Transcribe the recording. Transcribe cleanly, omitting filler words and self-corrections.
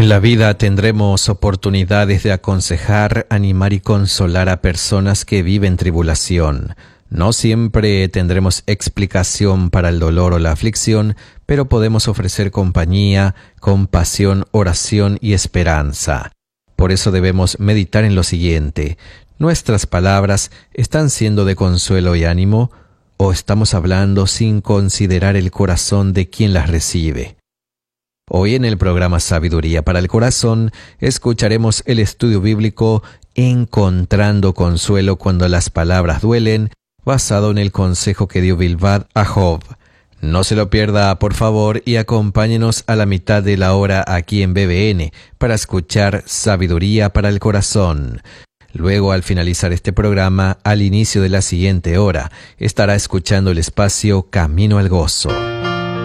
En la vida tendremos oportunidades de aconsejar, animar y consolar a personas que viven tribulación. No siempre tendremos explicación para el dolor o la aflicción, pero podemos ofrecer compañía, compasión, oración y esperanza. Por eso debemos meditar en lo siguiente: ¿nuestras palabras están siendo de consuelo y ánimo, o estamos hablando sin considerar el corazón de quien las recibe? Hoy en el programa Sabiduría para el Corazón escucharemos el estudio bíblico Encontrando Consuelo cuando las palabras duelen, basado en el consejo que dio Bildad a Job. No se lo pierda, por favor, y acompáñenos a la mitad de la hora aquí en BBN para escuchar Sabiduría para el Corazón. Luego, al finalizar este programa, al inicio de la siguiente hora, estará escuchando el espacio Camino al Gozo.